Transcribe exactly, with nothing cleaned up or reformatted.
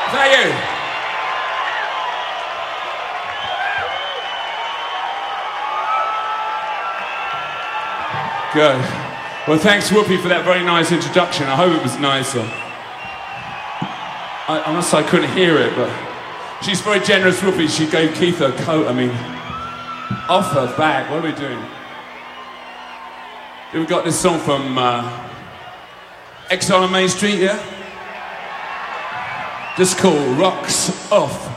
Is that you? Good. Well, thanks, Whoopi, for that very nice introduction. I hope it was nicer. I, I must say I couldn't hear it, but she's very generous, Whoopi. She gave Keith her coat. I mean, off her back. What are we doing? We got this song from uh, Exile on Main Street, yeah? Just called Rocks Off.